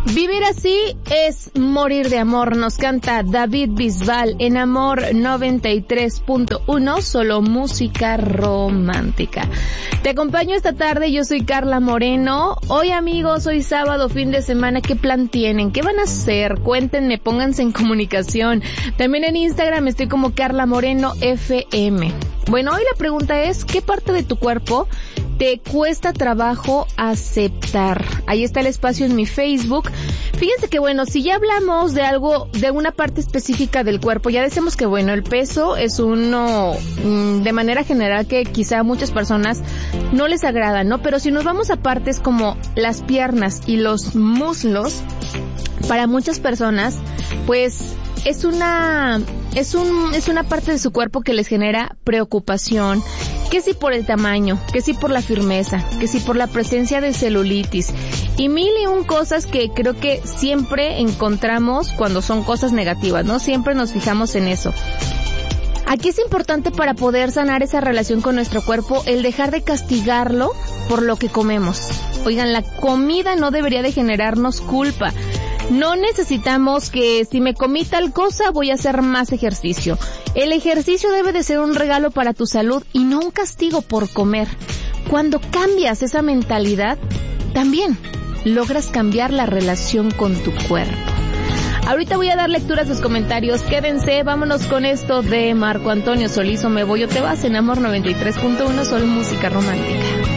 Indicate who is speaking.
Speaker 1: Vivir así es morir de amor, nos canta David Bisbal en Amor 93.1, solo música romántica. Te acompaño esta tarde, yo soy Carla Moreno. Hoy, amigos, hoy sábado, fin de semana, ¿qué plan tienen? ¿Qué van a hacer? Cuéntenme, pónganse en comunicación. También en Instagram estoy como Carla Moreno FM. Bueno, hoy la pregunta es, ¿qué parte de tu cuerpo te cuesta trabajo aceptar? Ahí está el espacio en mi Facebook. Fíjense que bueno, si ya hablamos de algo, de una parte específica del cuerpo, ya decimos que bueno, el peso es uno, de manera general, que quizá a muchas personas no les agrada, ¿no? Pero si nos vamos a partes como las piernas y los muslos, para muchas personas, pues es una parte de su cuerpo que les genera preocupación, que si por el tamaño, que si por la firmeza, que si por la presencia de celulitis y mil y un cosas que creo que siempre encontramos cuando son cosas negativas, ¿no? Siempre nos fijamos en eso. Aquí es importante, para poder sanar esa relación con nuestro cuerpo, el dejar de castigarlo por lo que comemos. Oigan, la comida no debería de generarnos culpa. No necesitamos que si me comí tal cosa voy a hacer más ejercicio. El ejercicio debe de ser un regalo para tu salud y no un castigo por comer. Cuando cambias esa mentalidad, también logras cambiar la relación con tu cuerpo. Ahorita voy a dar lectura a sus comentarios. Quédense, vámonos con esto de Marco Antonio Solís. O me voy o te vas, en Amor 93.1, solo música romántica.